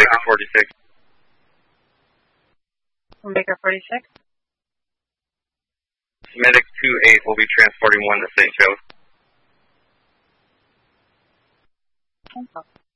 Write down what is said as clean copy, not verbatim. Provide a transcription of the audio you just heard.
Baker 46. Baker 46. Medic 28 will be transporting 1 to St. Joe.